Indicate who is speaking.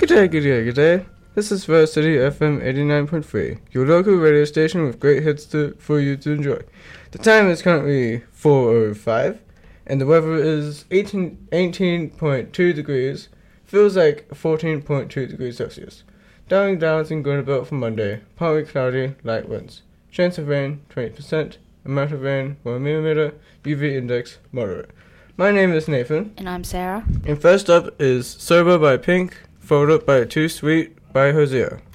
Speaker 1: Good day. This is First City FM 89.3, your local radio station with great hits for you to enjoy. The time is currently 4:05, and the weather is 18.2 degrees, feels like 14.2 degrees Celsius. Darling downs and going about for Monday, partly cloudy, light winds. Chance of rain, 20%, amount of rain, 1 millimeter, UV index, moderate. My name is Nathan.
Speaker 2: And I'm Sarah.
Speaker 1: And first up is Sober by Pink, followed up by Too Sweet by Hosea.